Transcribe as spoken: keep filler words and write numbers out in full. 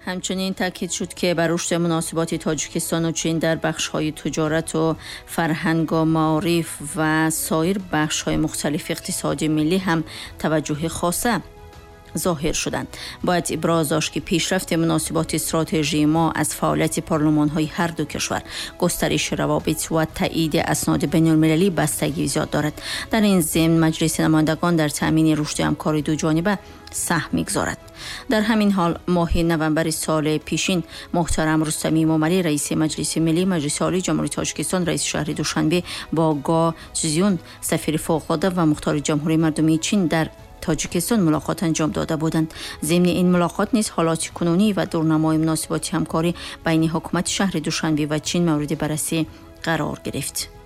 همچنین تاکید شد که بر رشد مناسبات تاجیکستان و چین در بخش‌های تجارت و فرهنگ و معارف و سایر بخش‌های مختلف اقتصادی ملی هم توجه خاصه ظاهر شدند. باید ابراز داشت که پیشرفت مناسبات استراتژی ما از فعالیت پارلمان‌های هر دو کشور، گسترش روابط و تایید اسناد بین‌المللی بستگی زیاد دارد. در این ضمن مجلس نمایندگان در تامین رشد همکاری دو جانبه سهم می‌گذارد. در همین حال ماه نوامبر سال پیشین محترم رستمی مومری رئیس مجلس ملی مجلس عالی جمهوری تاجیکستان رئیس شهر دوشنبه با گا چزیون سفیر فوق‌العاده و مختار جمهوری مردمی چین در تاجیکستان ملاقات انجام داده بودند. ضمن این ملاقات نیز حالات کنونی و دورنمای مناسبات همکاری بین حکومت شهر دوشنبه و چین مورد بررسی قرار گرفت.